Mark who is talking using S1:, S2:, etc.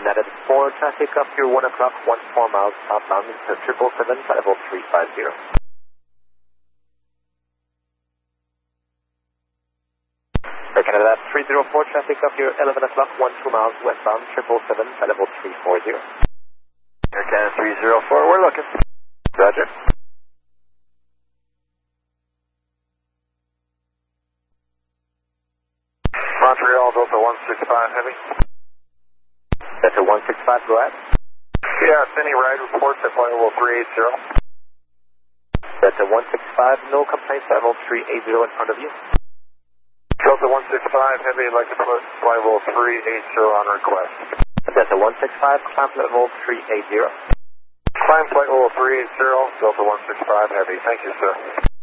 S1: United 4 traffic up here 1 o'clock, 14 miles southbound into 777, flight level 350. Air Canada 304 traffic up here 11 o'clock, 12 miles westbound, 777, flight level 340.
S2: Air Canada 304, we're looking.
S1: Roger.
S2: Montreal, Delta 165 Heavy.
S1: Delta 165, go ahead.
S2: Yeah, any ride reports at flight level 380.
S1: Delta 165, no complaints, flight level 380 in front of you.
S2: Delta 165 Heavy, I'd like to put flight level 380 on request.
S1: Delta 165, climb flight level 380.
S2: Climb flight level 380, Delta 165 Heavy. Thank you, sir.